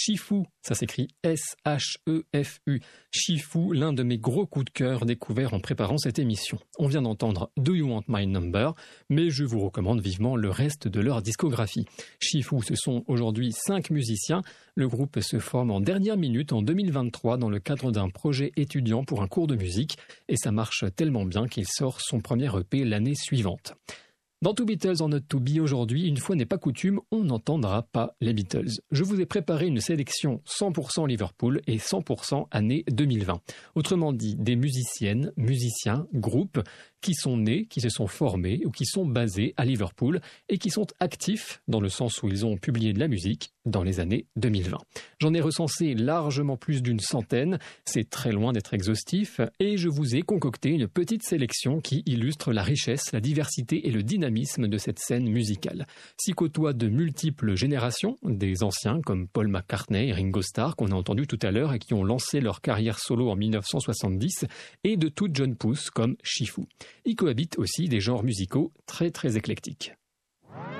Shifu, ça s'écrit S-H-E-F-U. Shifu, l'un de mes gros coups de cœur découverts en préparant cette émission. On vient d'entendre Do You Want My Number, mais je vous recommande vivement le reste de leur discographie. Shifu, ce sont aujourd'hui 5 musiciens. Le groupe se forme en dernière minute en 2023 dans le cadre d'un projet étudiant pour un cours de musique et ça marche tellement bien qu'il sort son premier EP l'année suivante. Dans Two Beatles or Not To Be aujourd'hui, une fois n'est pas coutume, on n'entendra pas les Beatles. Je vous ai préparé une sélection 100% Liverpool et 100% année 2020. Autrement dit, des musiciennes, musiciens, groupes qui sont nés, qui se sont formés ou qui sont basés à Liverpool et qui sont actifs dans le sens où ils ont publié de la musique dans les années 2020. J'en ai recensé largement plus d'une centaine, c'est très loin d'être exhaustif et je vous ai concocté une petite sélection qui illustre la richesse, la diversité et le dynamisme de cette scène musicale. S'y côtoient de multiples générations, des anciens comme Paul McCartney et Ringo Starr qu'on a entendu tout à l'heure et qui ont lancé leur carrière solo en 1970 et de toutes jeunes pousses comme Shifu. Y cohabitent aussi des genres musicaux très très éclectiques.